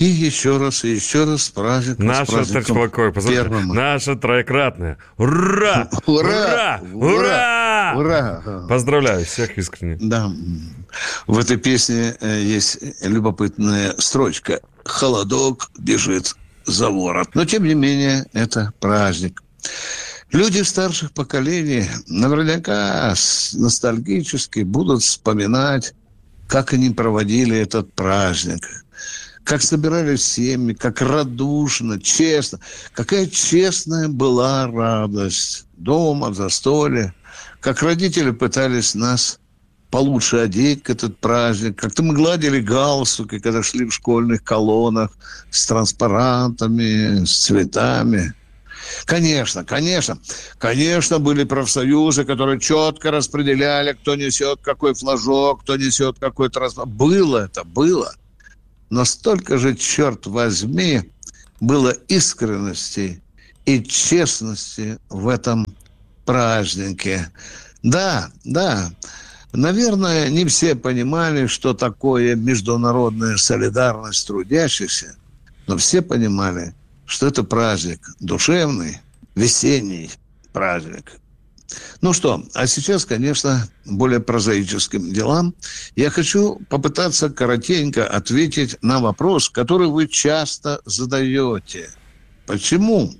И еще раз праздник. Наша, так спокойно, наша троекратная. Ура! Ура! Ура! Ура! Поздравляю всех искренне. Да. В этой песне есть любопытная строчка. Холодок бежит за ворот. Но, тем не менее, это праздник. Люди старших поколений наверняка ностальгически будут вспоминать, как они проводили этот праздник. Как собирались семьи, как радушно, честно. Какая честная была радость дома, застолье. Как родители пытались нас получше одеть к этот праздник. Как-то мы гладили галстуки, когда шли в школьных колоннах с транспарантами, с цветами. Конечно, были профсоюзы, которые четко распределяли, кто несет какой флажок, кто несет какой транспарант. Было. Но столько же, черт возьми, было искренности и честности в этом празднике. Да. Наверное, не все понимали, что такое международная солидарность трудящихся, но все понимали, что это праздник душевный, весенний праздник. Ну что, а сейчас, конечно, более прозаическим делам. Я хочу попытаться коротенько ответить на вопрос, который вы часто задаете. Почему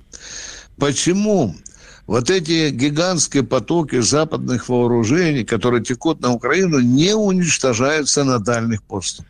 вот эти гигантские потоки западных вооружений, которые текут на Украину, не уничтожаются на дальних поступах?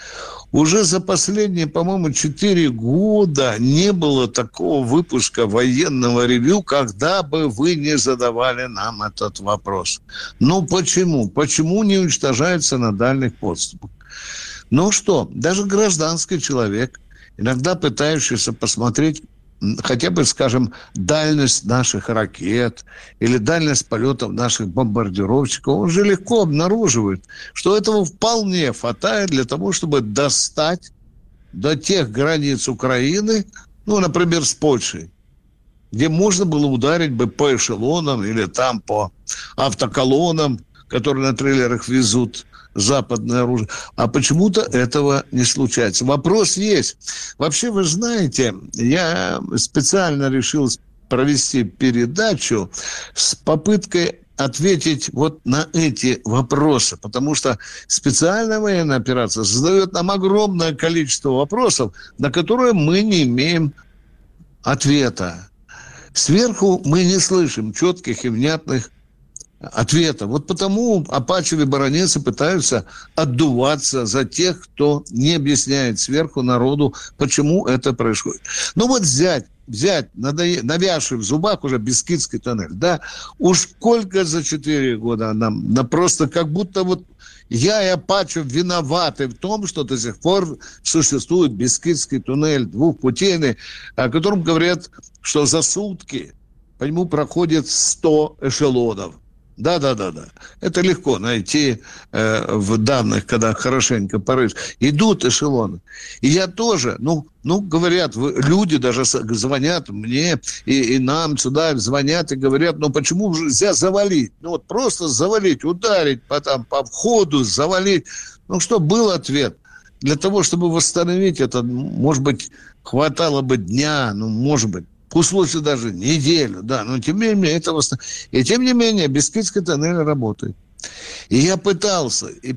Уже за последние, по-моему, 4 года не было такого выпуска военного ревью, когда бы вы не задавали нам этот вопрос. Ну, почему? Почему не уничтожается на дальних подступах? Ну что, даже гражданский человек, иногда пытающийся посмотреть хотя бы, скажем, дальность наших ракет или дальность полетов наших бомбардировщиков, он же легко обнаруживает, что этого вполне хватает для того, чтобы достать до тех границ Украины, ну, например, с Польшей, где можно было ударить бы по эшелонам или там по автоколоннам, которые на трейлерах везут западное оружие. А почему-то этого не случается. Вопрос есть. Вообще, вы знаете, я специально решил провести передачу с попыткой ответить вот на эти вопросы, потому что специальная военная операция задает нам огромное количество вопросов, на которые мы не имеем ответа. Сверху мы не слышим четких и внятных ответа. Вот потому опачевые баронесы пытаются отдуваться за тех, кто не объясняет сверху народу, почему это происходит. Ну вот взять навязший в зубах уже Бескидский тоннель, да, уж сколько за 4 года нам, просто как будто вот я и Апачев виноваты в том, что до сих пор существует Бескидский туннель двухпутейный, о котором говорят, что за сутки по нему проходит 100 эшелонов. Да. Это легко найти в данных, когда хорошенько порыш. Идут эшелоны. И я тоже, говорят, люди даже звонят мне и нам сюда звонят и говорят, почему нельзя завалить? Просто завалить, ударить по входу, завалить. Что был ответ? Для того, чтобы восстановить это, может быть, хватало бы дня, может быть. Пусть лучше даже неделю, да, но тем не менее и тем не менее Бескидский тоннель работает. И я пытался, и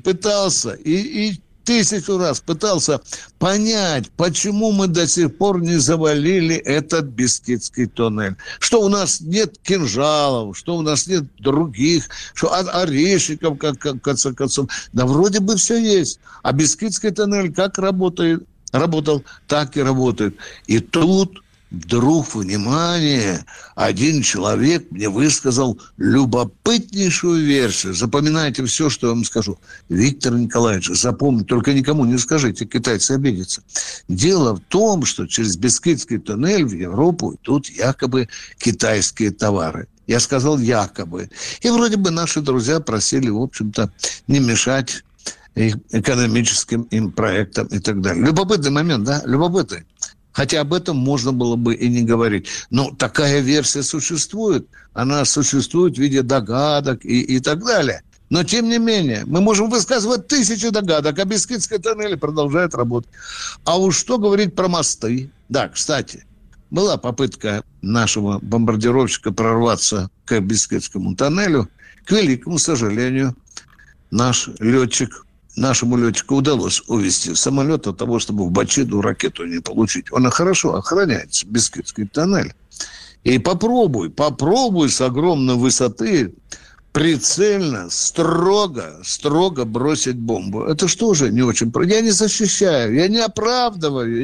1000 раз пытался понять, почему мы до сих пор не завалили этот Бескидский тоннель. Что у нас нет кинжалов, что у нас нет других, что орешников, как в конце концов. Да вроде бы все есть. А Бескидский тоннель как работал, так и работает. И тут вдруг, внимание, один человек мне высказал любопытнейшую версию. Запоминайте все, что я вам скажу. Виктор Николаевич, запомните, только никому не скажите, китайцы обидятся. Дело в том, что через Бескидский туннель в Европу идут якобы китайские товары. Я сказал якобы. И вроде бы наши друзья просили, в общем-то, не мешать их экономическим им проектам и так далее. Любопытный момент, да? Любопытный. Хотя об этом можно было бы и не говорить. Но такая версия существует. Она существует в виде догадок и так далее. Но, тем не менее, мы можем высказывать тысячи догадок, а Бискитский тоннель продолжает работать. А уж что говорить про мосты? Да, кстати, была попытка нашего бомбардировщика прорваться к Бискитскому тоннелю. К великому сожалению, нашему летчику удалось увести самолет от того, чтобы в бочину ракету не получить. Он хорошо охраняется, Бискитский тоннель. И попробуй с огромной высоты прицельно, строго бросить бомбу. Это что же не очень... Я не защищаю, я не оправдываю.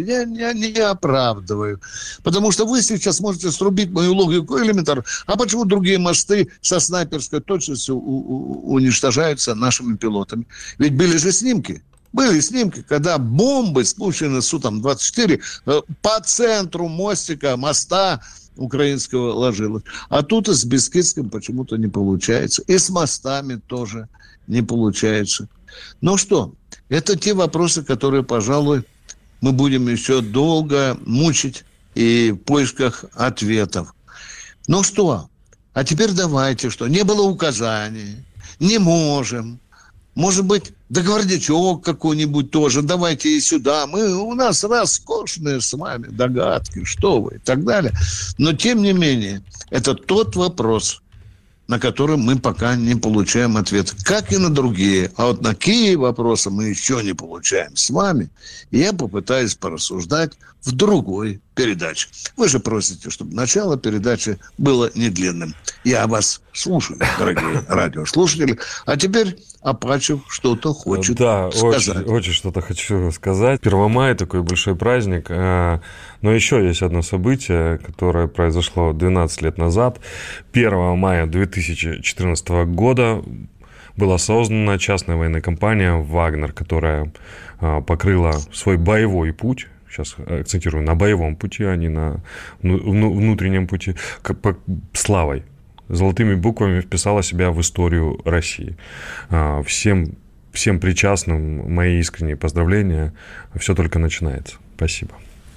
Потому что вы сейчас можете срубить мою логику элементарно. А почему другие мосты со снайперской точностью уничтожаются нашими пилотами? Ведь были же снимки. Были снимки, когда бомбы, спущенные Су-24, по центру моста украинского ложилось. А тут и с Бискитским почему-то не получается. И с мостами тоже не получается. Ну что, это те вопросы, которые, пожалуй, мы будем еще долго мучить и в поисках ответов. Ну что, а теперь давайте, что не было указаний, не можем. Может быть, договорничок какой-нибудь тоже. Давайте и сюда. У нас роскошные с вами догадки, что вы, и так далее. Но, тем не менее, это тот вопрос, на который мы пока не получаем ответ. Как и на другие. А вот на какие вопросы мы еще не получаем с вами, я попытаюсь порассуждать в другой передаче. Вы же просите, чтобы начало передачи было не длинным. Я вас слушаю, дорогие радиослушатели. А теперь Апачев что-то хочет сказать. Очень что-то хочу сказать. 1 мая такой большой праздник. Но еще есть одно событие, которое произошло 12 лет назад. 1 мая 2014 года была создана частная военная компания «Вагнер», которая покрыла свой боевой путь. Сейчас акцентирую на боевом пути, а не на внутреннем пути. Славой. Золотыми буквами вписала себя в историю России. Всем причастным мои искренние поздравления. Все только начинается. Спасибо.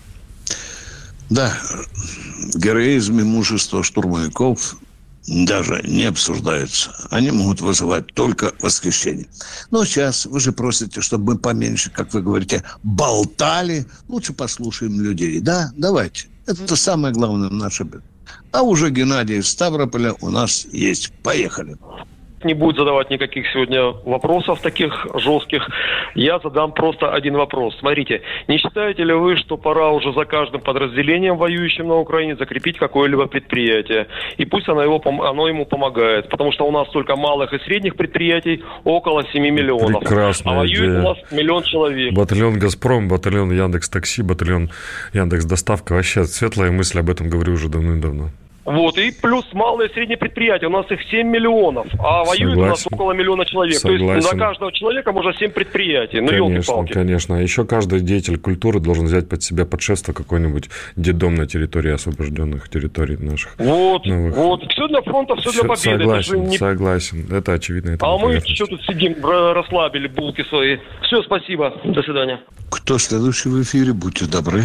Да, героизм и мужество штурмовиков даже не обсуждаются. Они могут вызывать только восхищение. Но сейчас вы же просите, чтобы мы поменьше, как вы говорите, болтали. Лучше послушаем людей. Да, давайте. Это самое главное в нашей беде. А уже Геннадий из Ставрополя у нас есть. Поехали. Не будет задавать никаких сегодня вопросов таких жестких. Я задам просто один вопрос. Смотрите, не считаете ли вы, что пора уже за каждым подразделением, воюющим на Украине, закрепить какое-либо предприятие? И пусть оно ему помогает. Потому что у нас только малых и средних предприятий около 7 миллионов. Прекрасная а воюет идея. У нас 1 миллион человек. Батальон «Газпром», батальон «Яндекс.Такси», батальон «Яндекс.Доставка». Вообще светлая мысль, об этом говорю уже давным-давно. Вот, и плюс малые и средние предприятия. У нас их 7 миллионов, а воюет у нас около 1 миллиона человек. Согласен. То есть на каждого человека можно 7 предприятий. Ну, елки-палки. Конечно. А еще каждый деятель культуры должен взять под себя под шефство какой-нибудь детдом на территории освобожденных территорий наших. Вот. Все для фронта, все для победы. Согласен. Это очевидно. Это мы что тут сидим, расслабили булки свои. Все, спасибо. До свидания. Кто следующий в эфире? Будьте добры.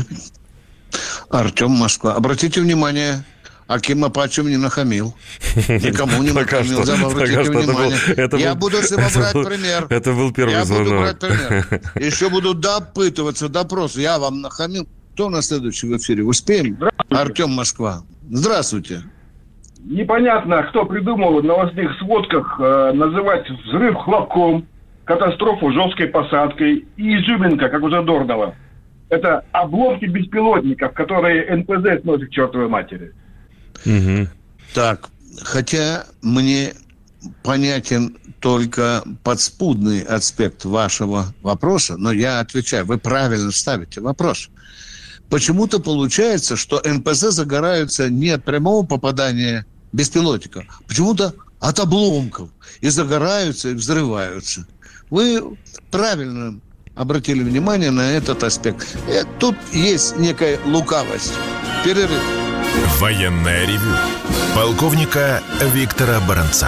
Артем, Москва. Обратите внимание... Аким Апачев не нахамил. Никому не нахамил. Обратите внимание. Я буду с него брать пример. Это был первый звонок. Я буду брать пример. Еще буду допытываться, допрос. Я вам нахамил. Кто на следующий в эфире? Успеем? Артем, Москва. Здравствуйте. Непонятно, кто придумал в новостных сводках называть взрыв хлопком, катастрофу жесткой посадкой и изюминка, как у Задорнова. Это обломки беспилотников, которые НПЗ сносит к чертовой матери. Угу. Так, хотя мне понятен только подспудный аспект вашего вопроса, но я отвечаю, вы правильно ставите вопрос. Почему-то получается, что НПЗ загораются не от прямого попадания беспилотника, почему-то от обломков. И загораются, и взрываются. Вы правильно обратили внимание на этот аспект. Тут есть некая лукавость. Перерыв. Военное ревю полковника Виктора Баранца.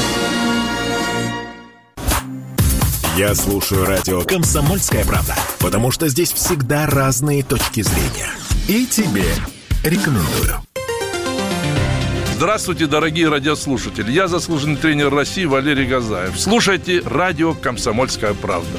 Я слушаю радио «Комсомольская правда», потому что здесь всегда разные точки зрения. И тебе рекомендую. Здравствуйте, дорогие радиослушатели. Я заслуженный тренер России Валерий Газаев. Слушайте радио «Комсомольская правда».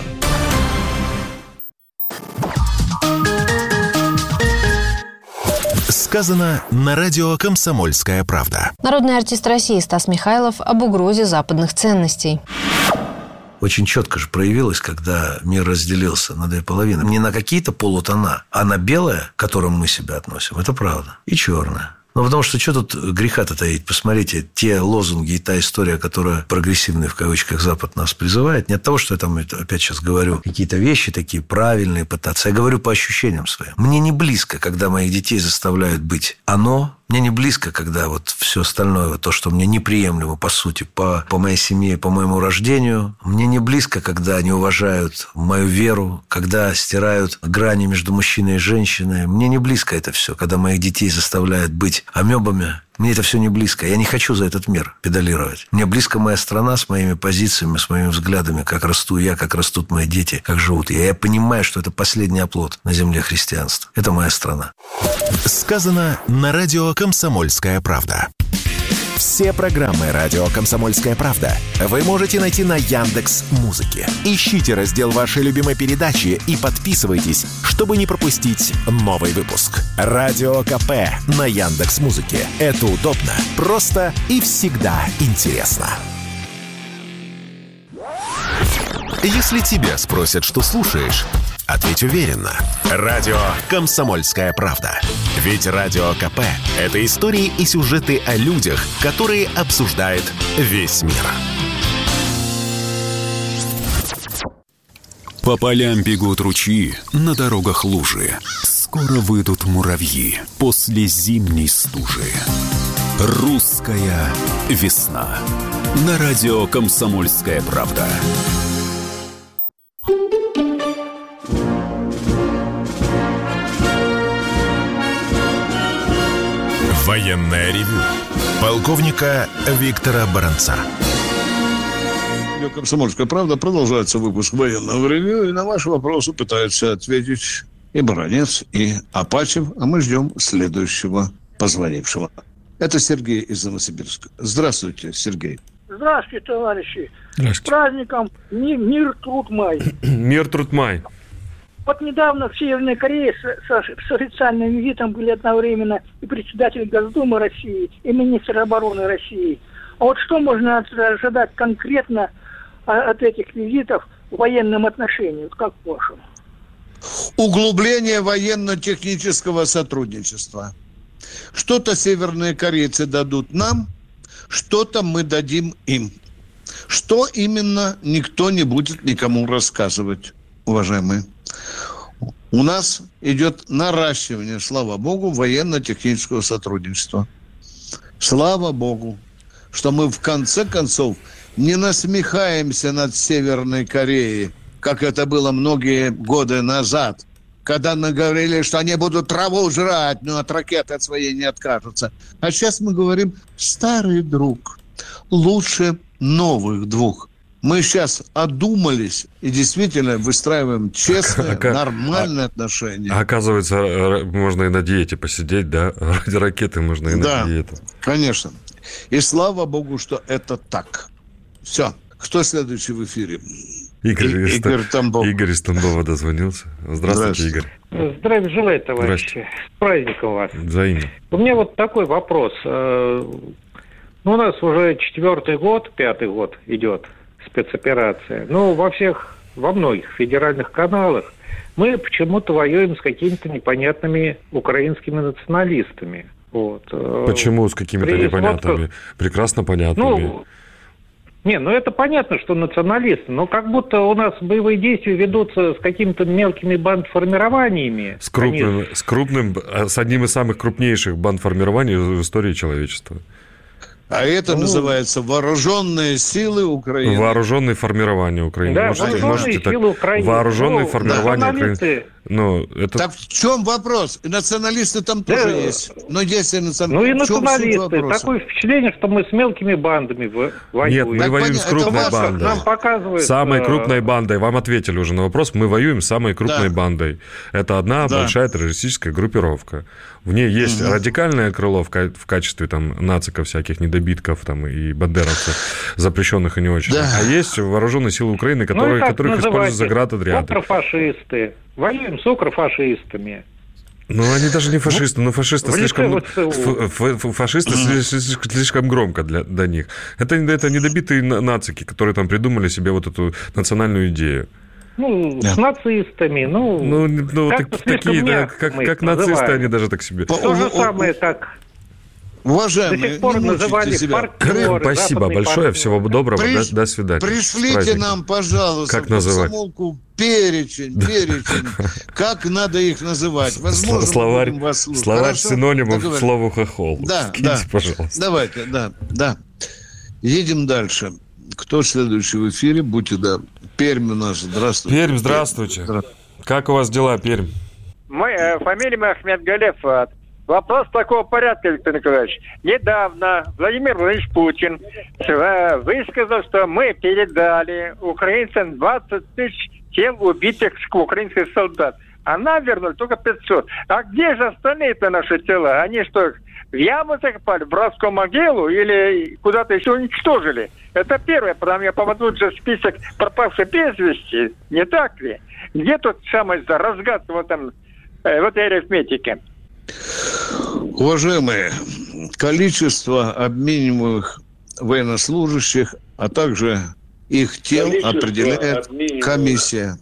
Сказано на радио «Комсомольская правда». Народный артист России Стас Михайлов об угрозе западных ценностей. Очень четко же проявилось, когда мир разделился на две половины. Не на какие-то полутона, а на белое, к которому мы себя относим. Это правда. И черное. Ну, потому что что тут греха-то таить? Посмотрите, те лозунги и та история, которая прогрессивный, в кавычках, Запад нас призывает, не от того, что я там опять сейчас говорю какие-то вещи такие правильные пытаться. Я говорю по ощущениям своим. Мне не близко, когда моих детей заставляют быть оно. Мне не близко, когда вот все остальное, то, что мне неприемлемо, по сути, по моей семье, по моему рождению. Мне не близко, когда они уважают мою веру, когда стирают грани между мужчиной и женщиной. Мне не близко это все, когда моих детей заставляют быть амебами. Мне это все не близко. Я не хочу за этот мир педалировать. Мне близко моя страна с моими позициями, с моими взглядами, как расту я, как растут мои дети, как живут я. Я понимаю, что это последний оплот на земле христианства. Это моя страна. Сказано на радио «Комсомольская правда». Все программы радио «Комсомольская правда» вы можете найти на Яндекс.Музыке. Ищите раздел вашей любимой передачи и подписывайтесь, чтобы не пропустить новый выпуск. Радио КП на Яндекс.Музыке. Это удобно, просто и всегда интересно. Если тебя спросят, что слушаешь, ответь уверенно. Радио «Комсомольская правда». Ведь Радио КП – это истории и сюжеты о людях, которые обсуждает весь мир. По полям бегут ручьи, на дорогах лужи. Скоро выйдут муравьи после зимней стужи. Русская весна. На радио «Комсомольская правда». Военное ревю полковника Виктора Баранца. «Комсомольская правда». Продолжается выпуск военного ревью. И на ваши вопросы пытаются ответить и Баранец, и Апачев. А мы ждем следующего позвонившего. Это Сергей из Новосибирска. Здравствуйте, Сергей. Здравствуйте, товарищи. Здравствуйте. С праздником Мир, труд, май. Мир, труд, май. Вот недавно в Северной Корее с официальным визитом были одновременно и председатель Госдумы России, и министр обороны России. А вот что можно ожидать конкретно от этих визитов в военном отношении? Как по-вашему? Углубление военно-технического сотрудничества. Что-то северные корейцы дадут нам, что-то мы дадим им. Что именно, никто не будет никому рассказывать, уважаемые. У нас идет наращивание, слава богу, военно-технического сотрудничества. Слава богу, что мы в конце концов не насмехаемся над Северной Кореей, как это было многие годы назад, когда мы говорили, что они будут траву жрать, но от ракеты от своей не откажутся. А сейчас мы говорим: старый друг, лучше новых двух. Мы сейчас одумались и действительно выстраиваем честные, нормальные отношения. Оказывается, можно и на диете посидеть, да? Ради ракеты можно и на диету. Конечно. И слава богу, что это так. Все. Кто следующий в эфире? Игорь Тамбов. Игорь из Тамбова дозвонился. Здравствуйте, Игорь. Здравия желаю, товарищи. С праздником вас. Взаимно. У меня вот такой вопрос. У нас уже 4-й год, 5-й год идет спецоперация. Во многих федеральных каналах мы почему-то воюем с какими-то непонятными украинскими националистами. Вот. Почему с какими-то непонятными? Прекрасно понятными. Это понятно, что националисты, но как будто у нас боевые действия ведутся с какими-то мелкими бандформированиями. С одним из самых крупнейших бандформирований в истории человечества. А это называется вооруженные силы Украины. Вооруженные формирования Украины. Да, вооруженные силы Украины. Вооруженные формирования Украины. это... Так в чем вопрос? И националисты там тоже есть. Но если националисты... и националисты. Такое впечатление, что мы с мелкими бандами воюем. Нет, мы воюем с крупной бандой. Нам показывают... Самой крупной бандой. Вам ответили уже на вопрос. Мы воюем с самой крупной бандой. Это одна большая террористическая группировка. В ней есть радикальное крыло в качестве там нациков, всяких недобитков там, и бандеровцев, запрещенных и не очень. А есть вооруженные силы Украины, которых используют заградотряды. Укрофашисты. Воюем с укрофашистами. Они даже не фашисты, фашисты слишком громко для них. Это недобитые нацики, которые там придумали себе вот эту национальную идею. С нацистами, как нацисты они даже так себе. То же самое, как... Уважаемые, до сих пор называли партнеры. Спасибо большое, всего доброго, до свидания. Пришлите нам, пожалуйста, в комсомолку перечень, как надо их называть. Возможно, словарь синонимов к слову хохол. Скиньте, пожалуйста. Давайте, да. Едем дальше. Кто следующий в эфире? Будьте Пермь у нас. Здравствуйте. Пермь, здравствуйте. Как у вас дела, Пермь? Фамилия моя Ахмед Галев. Вопрос такого порядка, Виктор Николаевич. Недавно Владимир Владимирович Путин высказал, что мы передали украинцам 20 тысяч тел убитых украинских солдат. А нам вернули только 500. А где же остальные-то наши тела? Они что, в яму закопали, в братскую могилу или куда-то еще уничтожили? Это первое, потому что я попаду же в список пропавших без вести. Не так ли? Где тут самая разгадка в этой арифметике? Уважаемые, количество обмениваемых военнослужащих, а также их тел определяет комиссия.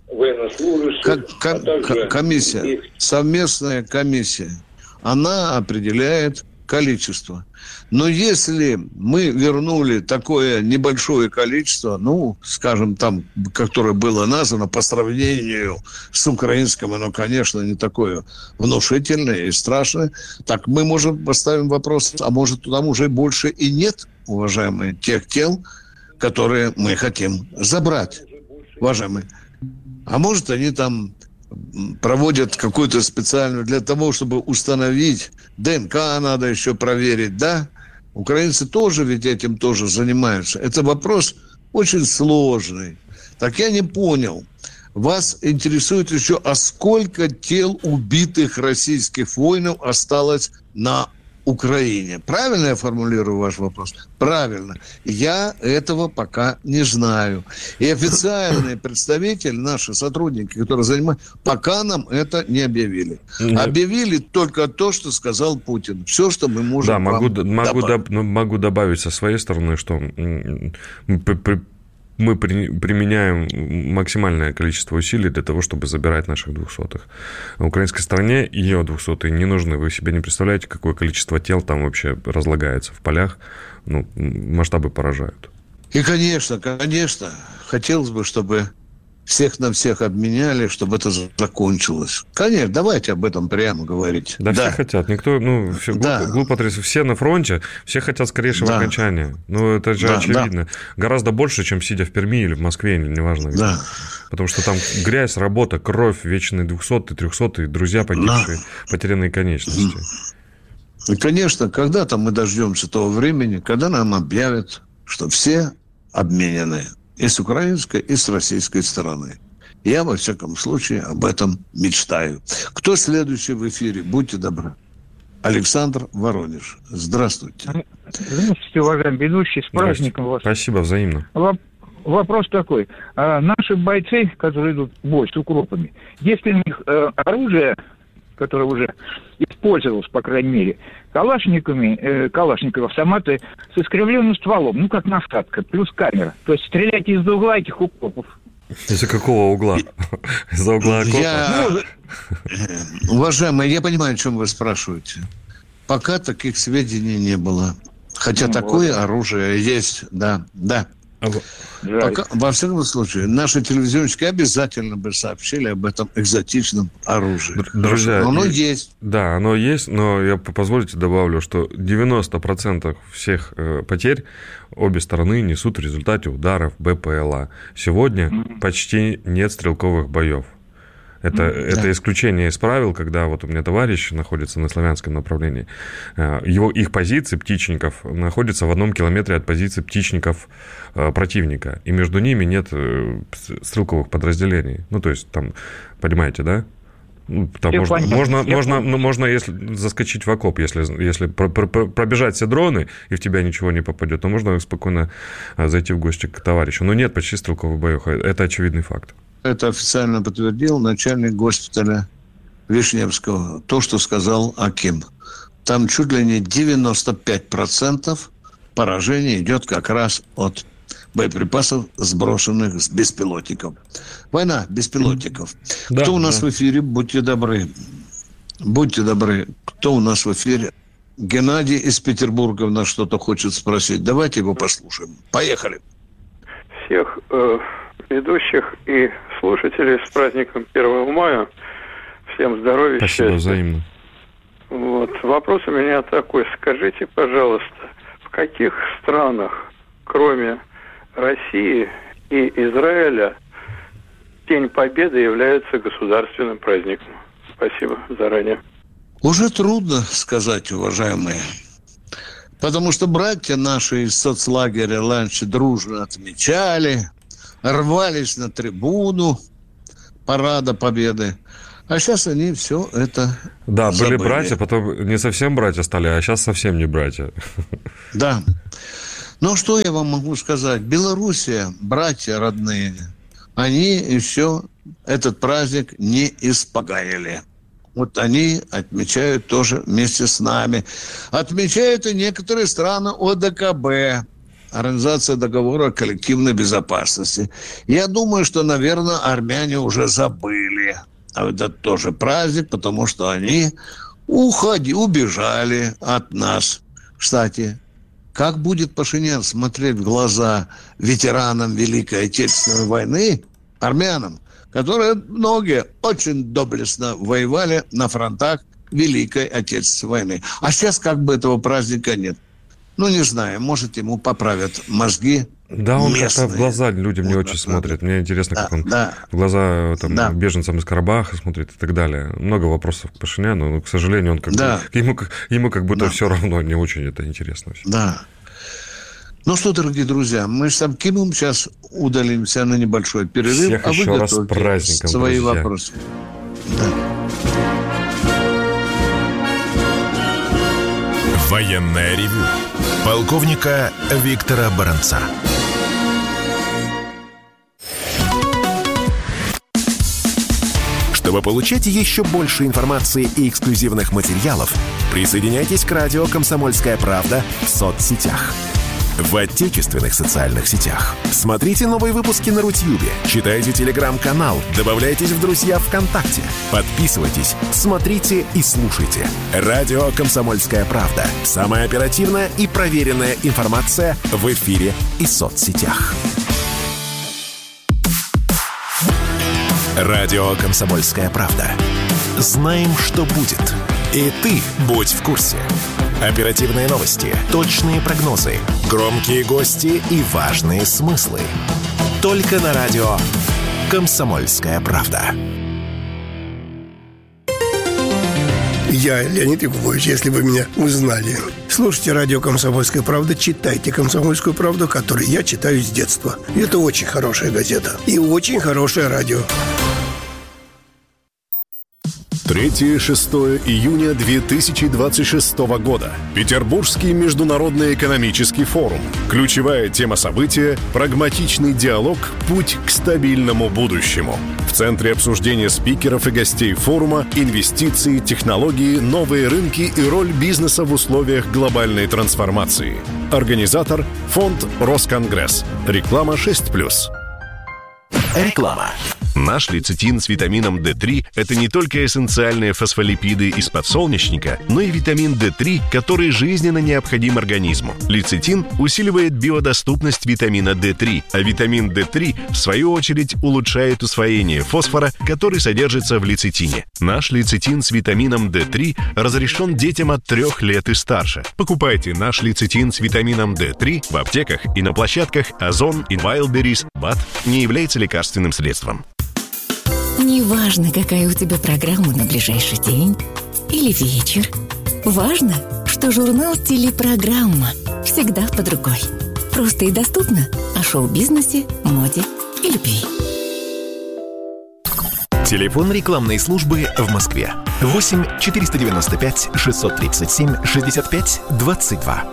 Комиссия, совместная комиссия. Она определяет количество. Но если мы вернули такое небольшое количество, скажем, там, которое было названо по сравнению с украинским, оно, конечно, не такое внушительное и страшное, так мы поставим вопрос, а может, там уже больше и нет, уважаемые, тех тел, которые мы хотим забрать, уважаемые. А может, они там проводят какую-то специальную для того, чтобы установить ДНК, надо еще проверить, да? Украинцы тоже ведь этим тоже занимаются. Это вопрос очень сложный. Так я не понял. Вас интересует еще, а сколько тел убитых российских воинов осталось на Украине? Правильно я формулирую ваш вопрос? Правильно. Я этого пока не знаю. И официальные представители, наши сотрудники, которые занимаются, пока нам это не объявили. Объявили только то, что сказал Путин. Все, что мы можем добавить. Могу добавить со своей стороны, что мы применяем максимальное количество усилий для того, чтобы забирать наших 200-х. Украинской стороне ее 200-е не нужны. Вы себе не представляете, какое количество тел там вообще разлагается в полях. Масштабы поражают. И, конечно, хотелось бы, чтобы всех на всех обменяли, чтобы это закончилось. Конечно, давайте об этом прямо говорить. Да, все хотят. Никто, глупо трясет. Все на фронте, все хотят скорейшего окончания. Это же очевидно. Гораздо больше, чем сидя в Перми или в Москве, или неважно. Да. Потому что там грязь, работа, кровь, вечные 200-е, 300-е, друзья погибшие, потерянные конечности. И, конечно, когда-то мы дождемся того времени, когда нам объявят, что все обменены. И с украинской, и с российской стороны. Я, во всяком случае, об этом мечтаю. Кто следующий в эфире? Будьте добры. Александр, Воронеж. Здравствуйте. Здравствуйте, уважаемый ведущий. С праздником вас. Спасибо, взаимно. Вопрос такой. Наши бойцы, которые идут в бой с укропами, есть ли у них оружие, которое уже использовалось, по крайней мере, калашников, автоматы с искривленным стволом, как насадка, плюс камера. То есть стреляйте из-за угла этих укропов. Из-за какого угла? Из-за угла окопа? Уважаемые, я понимаю, о чем вы спрашиваете. Пока таких сведений не было. Хотя такое оружие есть, да. Пока, во всяком случае, наши телевизионщики обязательно бы сообщили об этом экзотичном оружии. Друзья, оно есть. Да, оно есть, но я, позвольте, добавлю, что 90% всех потерь обе стороны несут в результате ударов БПЛА. Сегодня почти нет стрелковых боев. Это исключение из правил, когда вот у меня товарищ находится на славянском направлении, их позиции птичников находятся в 1 километре от позиции птичников противника, и между ними нет стрелковых подразделений. Ну, то есть, там, понимаете, да? Там можно если заскочить в окоп, если пробежать все дроны, и в тебя ничего не попадет, то можно спокойно зайти в гости к товарищу. Но нет почти стрелковых боев. Это очевидный факт. Это официально подтвердил начальник госпиталя Вишневского. То, что сказал Аким. Там чуть ли не 95% поражений идет как раз от боеприпасов, сброшенных с беспилотников. Война беспилотников. Да, кто у нас в эфире? Будьте добры. Будьте добры. Кто у нас в эфире? Геннадий из Петербурга нас что-то хочет спросить. Давайте его послушаем. Поехали. Всех ведущих и слушателей с праздником 1 мая. Всем здоровья, спасибо, счастья. Взаимно. Вот. Вопрос у меня такой. Скажите, пожалуйста, в каких странах, кроме России и Израиля, День Победы является государственным праздником? Спасибо заранее. Уже трудно сказать, уважаемые. Потому что братья наши из соцлагеря раньше дружно отмечали, рвались на трибуну парада Победы. А сейчас они все это забыли. Были братья, потом не совсем братья стали, а сейчас совсем не братья. Да. Ну, что я вам могу сказать? Белоруссия, братья родные, они еще этот праздник не испоганили. Вот они отмечают тоже вместе с нами. Отмечают и некоторые страны ОДКБ, Организация договора о коллективной безопасности. Я думаю, что, наверное, армяне уже забыли. А это тоже праздник, потому что они убежали от нас. Кстати, как будет Пашинян смотреть в глаза ветеранам Великой Отечественной войны, армянам, которые многие очень доблестно воевали на фронтах Великой Отечественной войны. А сейчас как бы этого праздника нет. Ну, не знаю, может, ему поправят мозги. Да, он как-то в глаза людям не очень смотрит. Мне интересно, как он в глаза беженцам из Карабаха смотрит и так далее. Много вопросов к Пашиняну, но, к сожалению, он ему как будто все равно не очень это интересно. Да. Ну что, дорогие друзья, мы с Кимом сейчас удалимся на небольшой перерыв. Всех еще раз с праздником, свои друзья. Вопросы. Да. Военное ревю полковника Виктора Баранца. Чтобы получать еще больше информации и эксклюзивных материалов, присоединяйтесь к радио «Комсомольская правда» в соцсетях. В отечественных социальных сетях. Смотрите новые выпуски на Рутьюбе, читайте телеграм-канал, добавляйтесь в друзья ВКонтакте, подписывайтесь, смотрите и слушайте. Радио «Комсомольская правда». Самая оперативная и проверенная информация в эфире и соцсетях. Радио «Комсомольская правда». Знаем, что будет. И ты будь в курсе. Оперативные новости, точные прогнозы, громкие гости и важные смыслы. Только на радио «Комсомольская правда». Я Леонид Якубович, если вы меня узнали. Слушайте радио «Комсомольская правда», читайте «Комсомольскую правду», которую я читаю с детства. Это очень хорошая газета и очень хорошее радио. 3-6 июня 2026 года. Петербургский международный экономический форум. Ключевая тема события – прагматичный диалог «Путь к стабильному будущему». В центре обсуждения спикеров и гостей форума инвестиции, технологии, новые рынки и роль бизнеса в условиях глобальной трансформации. Организатор – Фонд Росконгресс. Реклама 6+. Реклама. Наш лецитин с витамином D3 – это не только эссенциальные фосфолипиды из подсолнечника, но и витамин D3, который жизненно необходим организму. Лецитин усиливает биодоступность витамина D3, а витамин D3, в свою очередь, улучшает усвоение фосфора, который содержится в лецитине. Наш лецитин с витамином D3 разрешен детям от 3 лет и старше. Покупайте наш лецитин с витамином D3 в аптеках и на площадках Озон и Wildberries. БАД не является лекарственным средством. Неважно, какая у тебя программа на ближайший день или вечер. Важно, что журнал «Телепрограмма» всегда под рукой. Просто и доступно о шоу-бизнесе, моде и любви. Телефон рекламной службы в Москве. 8 495 637 65 22.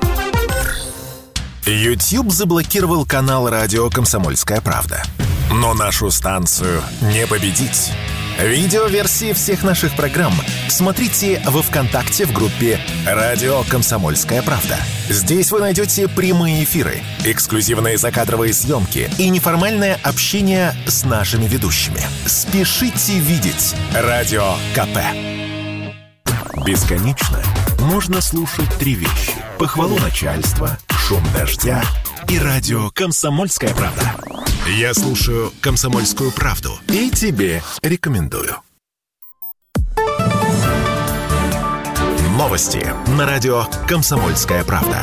YouTube заблокировал канал радио «Комсомольская правда». Но нашу станцию не победить. Видеоверсии всех наших программ смотрите во ВКонтакте в группе «Радио Комсомольская правда». Здесь вы найдете прямые эфиры, эксклюзивные закадровые съемки и неформальное общение с нашими ведущими. Спешите видеть Радио КП. Бесконечно можно слушать три вещи: похвалу начальства, шум дождя и радио «Комсомольская правда». Я слушаю «Комсомольскую правду» и тебе рекомендую. Новости на радио «Комсомольская правда».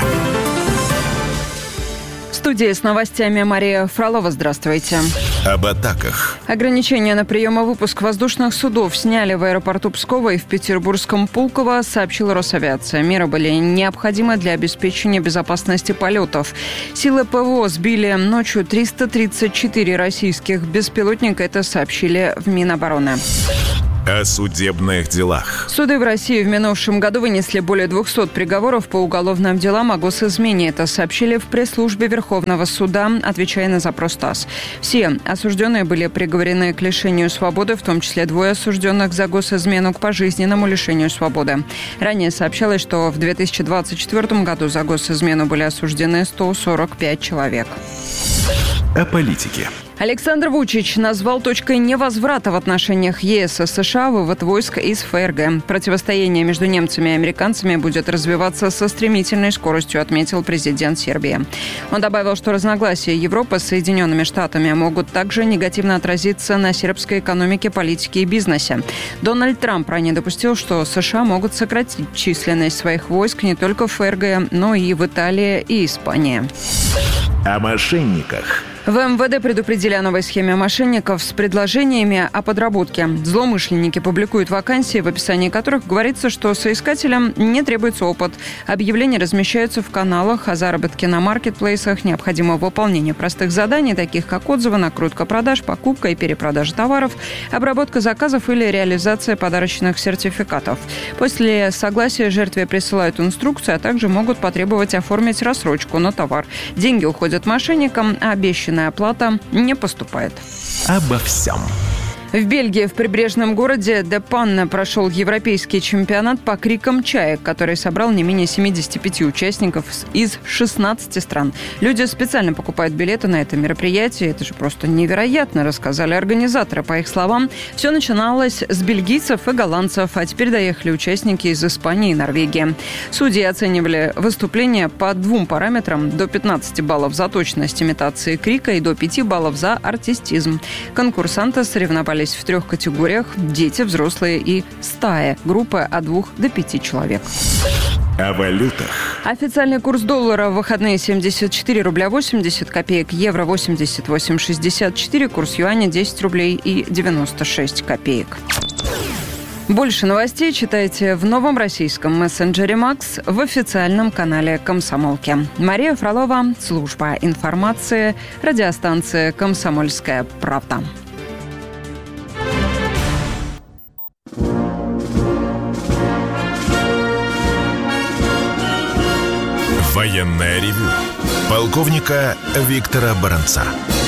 В студии с новостями Мария Фролова. Здравствуйте. Об атаках. Ограничения на прием и выпуск воздушных судов сняли в аэропорту Пскова и в петербургском Пулково, сообщила Росавиация. Меры были необходимы для обеспечения безопасности полетов. Силы ПВО сбили ночью 334 российских беспилотника. Это сообщили в Минобороны. О судебных делах. Суды в России в минувшем году вынесли более 200 приговоров по уголовным делам о госизмене. Это сообщили в пресс-службе Верховного суда, отвечая на запрос ТАСС. Все осужденные были приговорены к лишению свободы, в том числе 2 осужденных за госизмену к пожизненному лишению свободы. Ранее сообщалось, что в 2024 году за госизмену были осуждены 145 человек. О политике. Александр Вучич назвал точкой невозврата в отношениях ЕС и США вывод войск из ФРГ. Противостояние между немцами и американцами будет развиваться со стремительной скоростью, отметил президент Сербии. Он добавил, что разногласия Европы с Соединенными Штатами могут также негативно отразиться на сербской экономике, политике и бизнесе. Дональд Трамп ранее допустил, что США могут сократить численность своих войск не только в ФРГ, но и в Италии и Испании. О мошенниках. В МВД предупредили о новой схеме мошенников с предложениями о подработке. Злоумышленники публикуют вакансии, в описании которых говорится, что соискателям не требуется опыт. Объявления размещаются в каналах о заработке на маркетплейсах. Необходимо выполнение простых заданий, таких как отзывы, накрутка продаж, покупка и перепродажа товаров, обработка заказов или реализация подарочных сертификатов. После согласия жертве присылают инструкцию, а также могут потребовать оформить рассрочку на товар. Деньги уходят мошенникам, а обещанная оплата не поступает. Обо всем. В Бельгии, в прибрежном городе Де Панне, прошел европейский чемпионат по крикам чаек, который собрал не менее 75 участников из 16 стран. Люди специально покупают билеты на это мероприятие. Это же просто невероятно, рассказали организаторы. По их словам, все начиналось с бельгийцев и голландцев, а теперь доехали участники из Испании и Норвегии. Судьи оценивали выступления по 2 параметрам: до 15 баллов за точность имитации крика и до 5 баллов за артистизм. Конкурсанты соревновались в 3 категориях: дети, взрослые и стая. Группы от 2 до 5 человек. О валютах. Официальный курс доллара в выходные 74 рубля 80 копеек, евро 88,64, курс юаня 10 рублей и 96 копеек. Больше новостей читайте в новом российском мессенджере «Макс», в официальном канале «Комсомолки». Мария Фролова, служба информации, радиостанция «Комсомольская правда». Военное ревю полковника Виктора Баранца.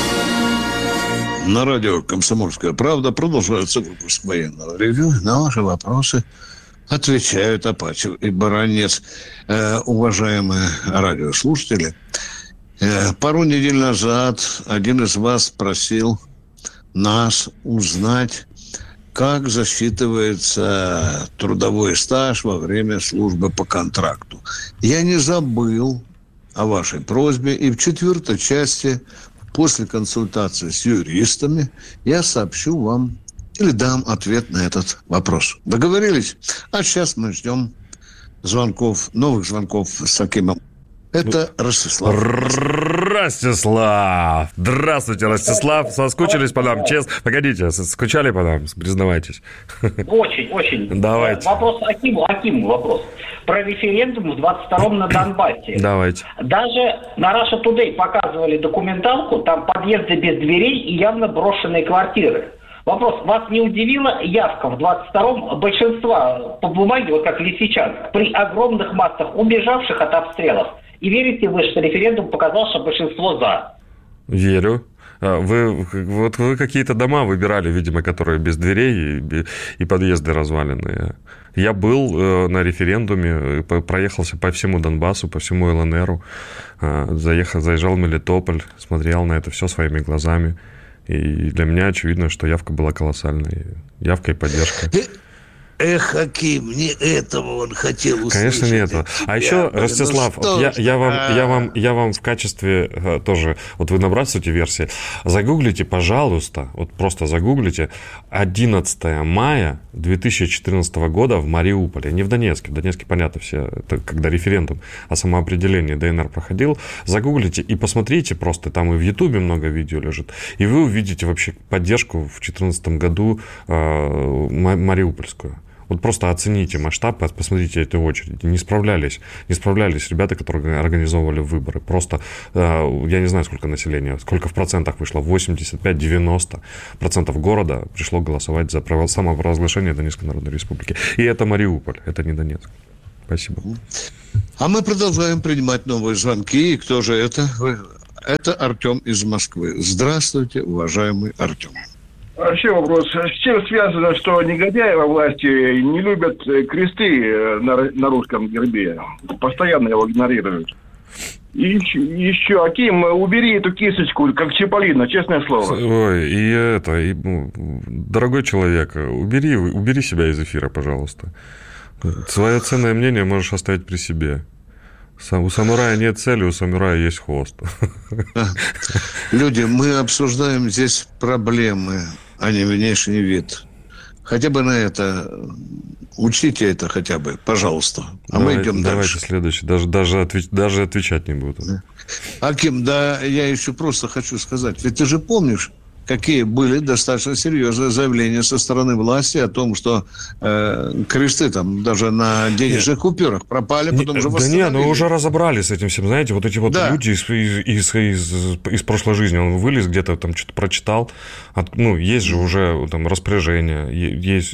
На радио «Комсомольская правда» продолжается выпуск военного ревю. На ваши вопросы отвечают Апачев и Баранец. Уважаемые радиослушатели, пару недель назад один из вас просил нас узнать, как засчитывается трудовой стаж во время службы по контракту. Я не забыл о вашей просьбе, и в 4 части, после консультации с юристами, я сообщу вам или дам ответ на этот вопрос. Договорились? А сейчас мы ждем звонков, новых звонков с Акимом Это Ростислав. Ростислав! Здравствуйте, Ростислав. Соскучились по нам? Честно. Погодите, скучали по нам? Признавайтесь. Очень. Давайте. Вопрос Акиму вопрос. Про референдум в 22-м на Донбассе. Давайте. Даже на Russia Today показывали документалку, там подъезды без дверей и явно брошенные квартиры. Вопрос, вас не удивила явка в 22-м большинства по бумаге, вот как Лисичанск, при огромных массах убежавших от обстрелов? И верите вы, что референдум показал, что большинство за? Верю. Вы какие-то дома выбирали, видимо, которые без дверей и подъезды разваленные. Я был на референдуме, проехался по всему Донбассу, по всему ЛНРу, заезжал в Мелитополь, смотрел на это все своими глазами. И для меня очевидно, что явка была колоссальной. Явка и поддержка. Эх, Аким, не этого он хотел услышать. Конечно, не этого. А еще, Ростислав, я вам в качестве тоже, вот вы набрасываете версии, загуглите, пожалуйста, вот просто загуглите 11 мая 2014 года в Мариуполе, не в Донецке. В Донецке, понятно, все, это когда референдум о самоопределении ДНР проходил. Загуглите и посмотрите просто, там и в Ютубе много видео лежит, и вы увидите вообще поддержку в 2014 году мариупольскую. Вот просто оцените масштаб, посмотрите этой очереди. Не справлялись ребята, которые организовывали выборы. Просто, я не знаю, сколько населения, сколько в процентах вышло, 85-90% города пришло голосовать за самопровозглашение Донецкой Народной Республики. И это Мариуполь, это не Донецк. Спасибо. А мы продолжаем принимать новые звонки. И кто же это? Это Артем из Москвы. Здравствуйте, уважаемый Артем. Вообще вопрос, с чем связано, что негодяи во власти не любят кресты на русском гербе? Постоянно его игнорируют. И еще, Аким, убери эту кисточку, как Чиполлино, честное слово. Ой, дорогой человек, убери себя из эфира, пожалуйста. Свое ценное мнение можешь оставить при себе. У самурая нет цели, у самурая есть хвост. Люди, мы обсуждаем здесь проблемы, а не внешний вид. Хотя бы на это, учите это хотя бы, пожалуйста. Мы идем дальше. Давайте следующий, даже отвечать не буду. Аким, да, я еще просто хочу сказать, ведь ты же помнишь, какие были достаточно серьезные заявления со стороны власти о том, что кресты там даже на денежных купюрах пропали, потом же восстановили. Да уже разобрались с этим всем, знаете, вот эти вот люди из прошлой жизни, он вылез где-то, там что-то прочитал, есть же уже там распоряжение, есть,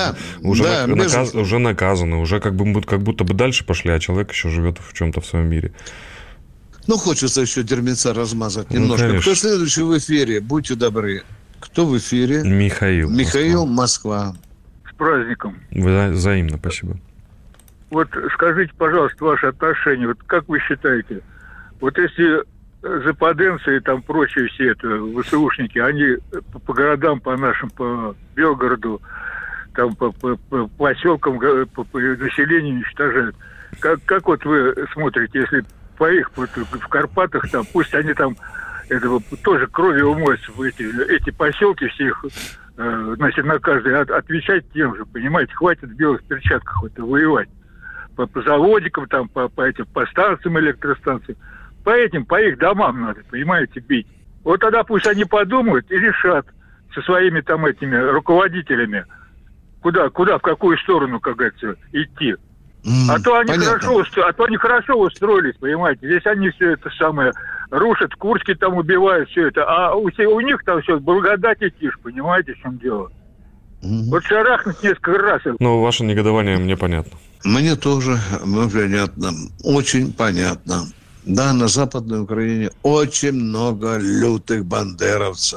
уже наказано, уже как будто бы дальше пошли, а человек еще живет в чем-то в своем мире. Хочется еще дерьмеца размазать немножко. Конечно. Кто следующий в эфире? Будьте добры. Кто в эфире? Михаил, Москва. С праздником. Взаимно, спасибо. Вот скажите, пожалуйста, ваши отношения. Вот как вы считаете, вот если западенцы и там прочие все это, ВСУшники, они по городам, по нашим, по Белгороду, там по поселкам, по населению уничтожают. Как вот вы смотрите, если по их в Карпатах, там, пусть они там тоже кровью умоются в эти поселки все их, значит, на каждый отвечать тем же, понимаете, хватит в белых перчатках воевать. По заводикам, там, по станциям, электростанциям, по их домам надо, понимаете, бить. Вот тогда пусть они подумают и решат со своими там этими руководителями, куда, в какую сторону, как говорится, идти. А то они хорошо устроились, понимаете. Здесь они все это самое рушат, в Курске там убивают все это. А у них там все благодать и тишь, понимаете, в чем дело. Вот шарахнуть несколько раз. Ваше негодование мне понятно. Мне тоже понятно. Очень понятно. Да, на Западной Украине очень много лютых бандеровцев.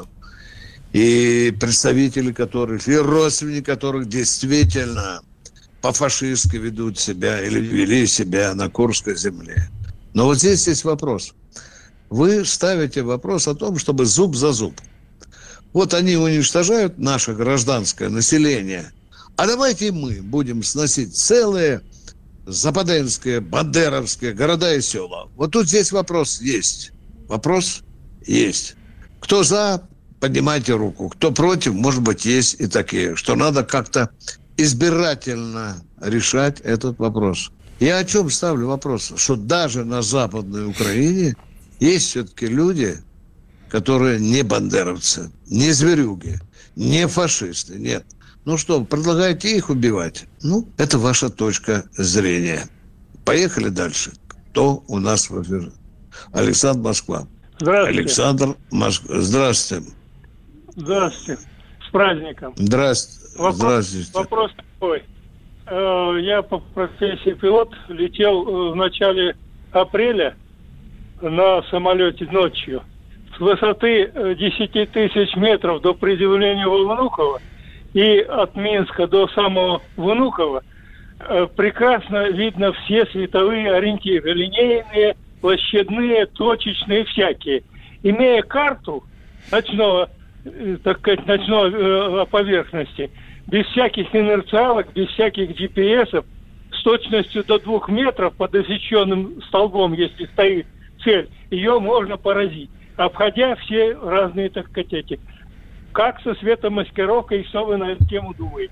И представители которых, и родственники которых действительно по-фашистски ведут себя или вели себя на Курской земле. Но вот здесь есть вопрос. Вы ставите вопрос о том, чтобы зуб за зуб. Вот они уничтожают наше гражданское население, а давайте мы будем сносить целые западенские, бандеровские города и села. Вот тут здесь вопрос есть. Вопрос есть. Кто за, поднимайте руку. Кто против, может быть, есть и такие, что надо как-то избирательно решать этот вопрос. Я о чем ставлю вопрос? Что даже на Западной Украине есть все-таки люди, которые не бандеровцы, не зверюги, не фашисты, нет. Ну что, предлагаете их убивать? Ну, это ваша точка зрения. Поехали дальше. Кто у нас в эфире? Александр, Москва. Здравствуйте. Александр, Москва. Здравствуйте. Здравствуйте. С праздником. Здравствуйте. Вопрос такой. Я по профессии пилот летел в начале апреля на самолете ночью. С высоты 10 тысяч метров до приземления во Внуково и от Минска до самого Внуково прекрасно видно все световые ориентиры. Линейные, площадные, точечные, всякие. Имея карту ночного поверхности, без всяких инерциалок, без всяких GPS-ов, с точностью до 2 метров под освещенным столбом, если стоит цель, ее можно поразить, обходя все разные, так сказать, эти. Как со светомаскировкой, что вы на эту тему думаете?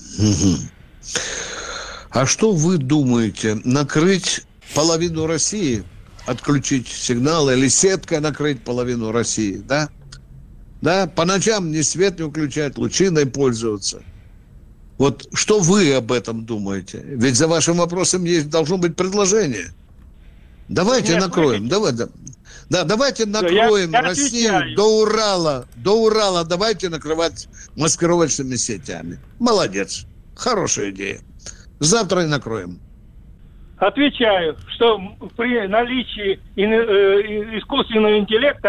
А что вы думаете? Накрыть половину России? Отключить сигнал или сеткой накрыть половину России, да? Да, по ночам ни свет не включать, лучиной пользоваться. Вот что вы об этом думаете? Ведь за вашим вопросом должно быть предложение. Давайте накроем. Давайте накроем Россию до Урала. До Урала давайте накрывать маскировочными сетями. Молодец. Хорошая идея. Завтра и накроем. Отвечаю, что при наличии искусственного интеллекта